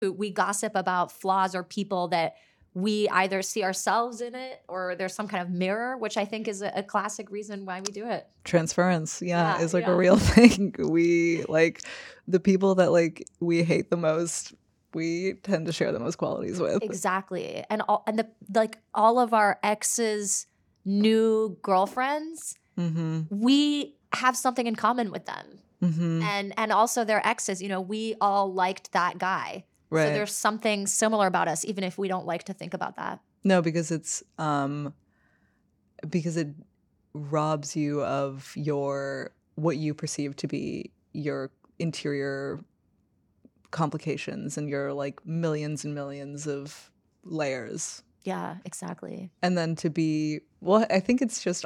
We gossip about flaws or people that we either see ourselves in it or there's some kind of mirror, which I think is a classic reason why we do it. Transference, is like yeah. a real thing. We like the people that like we hate the most, we tend to share the most qualities with. Exactly. And all of our exes' new girlfriends, we have something in common with them. And also their exes, we all liked that guy. Right. So there's something similar about us, even if we don't like to think about that. No, because it's because it robs you of what you perceive to be your interior complications and your like millions and millions of layers. Yeah, exactly. And then I think it's just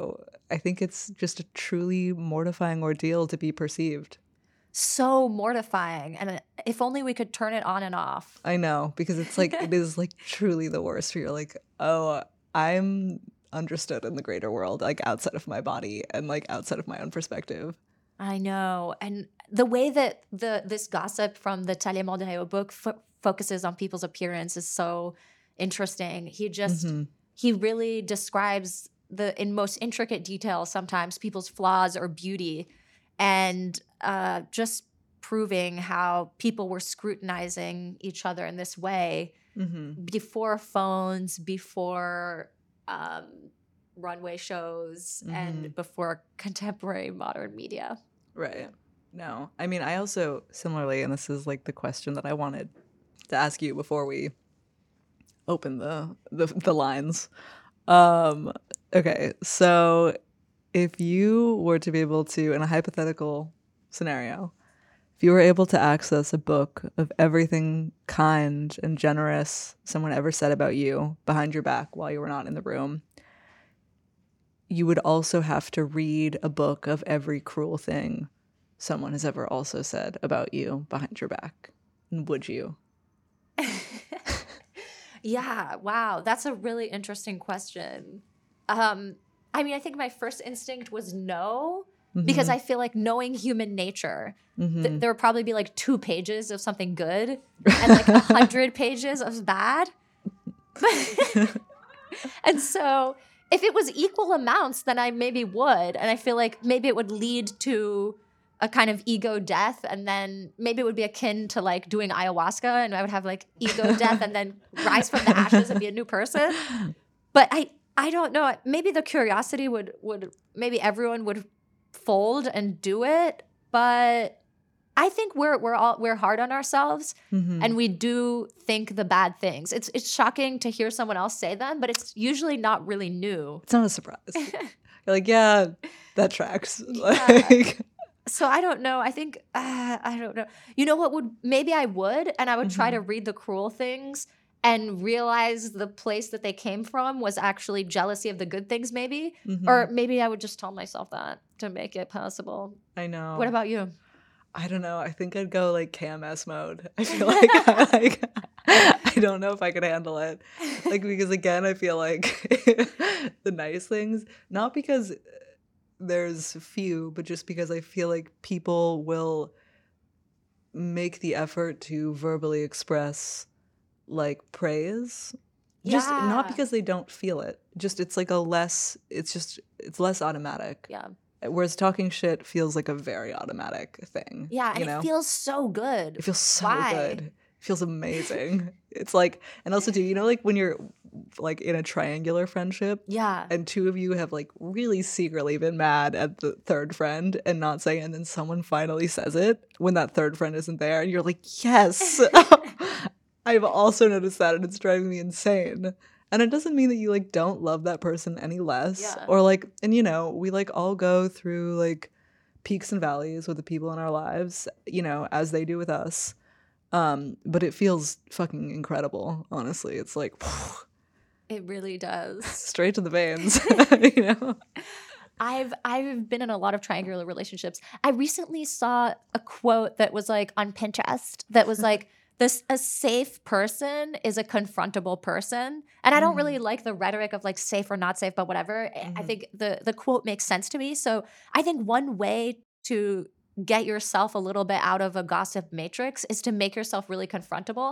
a truly mortifying ordeal to be perceived. So mortifying. And if only we could turn it on and off. I know, because it's like, it is like truly the worst. Where you're like, oh, I'm understood in the greater world, like outside of my body and like outside of my own perspective. I know. And the way that this gossip from the Talleyrand de Réau book focuses on people's appearance is so interesting. He really describes in most intricate detail sometimes people's flaws or beauty, and just proving how people were scrutinizing each other in this way before phones, before runway shows, and before contemporary modern media. Right. No. I mean, I also similarly, and this is like the question that I wanted to ask you before we open the lines. Okay, so if you were to be able to, in a hypothetical scenario, if you were able to access a book of everything kind and generous someone ever said about you behind your back while you were not in the room, you would also have to read a book of every cruel thing someone has ever also said about you behind your back. Would you? Yeah, wow. That's a really interesting question. I mean, I think my first instinct was no, because I feel like knowing human nature, there would probably be like 2 pages of something good and like 100 pages of bad. And so if it was equal amounts, then I maybe would. And I feel like maybe it would lead to a kind of ego death, and then maybe it would be akin to like doing ayahuasca, and I would have like ego death and then rise from the ashes and be a new person. But I don't know. Maybe the curiosity would maybe everyone would fold and do it, but I think we're hard on ourselves, and we do think the bad things. It's shocking to hear someone else say them, but it's usually not really new. It's not a surprise. You're like, yeah, that tracks. Yeah. Like, so I don't know. I think I don't know. You know what maybe I would, and I would try to read the cruel things and realize the place that they came from was actually jealousy of the good things, maybe. Or maybe I would just tell myself that to make it possible. I know. What about you? I don't know. I think I'd go like KMS mode. I feel like I don't know if I could handle it. Like, because again, I feel like the nice things, not because there's few, but just because I feel like people will make the effort to verbally express like praise. Just not because they don't feel it. Just it's less automatic. Yeah. Whereas talking shit feels like a very automatic thing. Yeah, and it feels so good. It feels so good. It feels amazing. It's like, and also too, like when you're like in a triangular friendship, and 2 of you have like really secretly been mad at the third friend and not saying it, and then someone finally says it when that third friend isn't there, and you're like, yes. I've also noticed that, and it's driving me insane. And it doesn't mean that you like don't love that person any less, or like, and we like all go through like peaks and valleys with the people in our lives, as they do with us. But it feels fucking incredible, honestly. It's like, it really does. Straight to the veins, I've been in a lot of triangular relationships. I recently saw a quote that was like on Pinterest that was like, a safe person is a confrontable person. And I don't really like the rhetoric of like safe or not safe, but whatever. I think the quote makes sense to me. So I think one way to get yourself a little bit out of a gossip matrix is to make yourself really confrontable